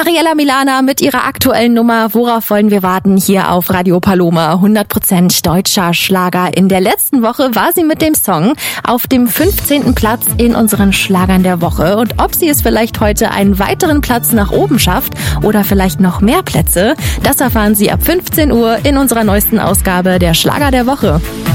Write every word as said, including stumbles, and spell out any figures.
Mariella Milana mit ihrer aktuellen Nummer Worauf wollen wir warten hier auf Radio Paloma. hundert Prozent deutscher Schlager. In der letzten Woche war sie mit dem Song auf dem fünfzehnten Platz in unseren Schlagern der Woche. Und ob sie es vielleicht heute einen weiteren Platz nach oben schafft oder vielleicht noch mehr Plätze, das erfahren Sie ab fünfzehn Uhr in unserer neuesten Ausgabe der Schlager der Woche.